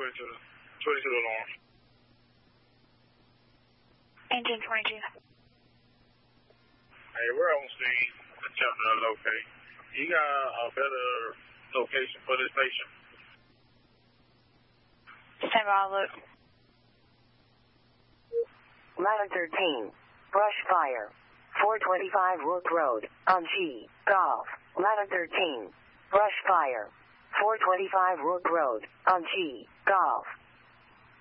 22 alarm. Engine 22. Hey, we're on scene attempting to locate. You got a better location for this patient? Stand by, look. Ladder 13. Brush fire. 425 Rook Road, on G, Golf. Ladder 13. Brush fire. 425 Rook Road, on G, Golf.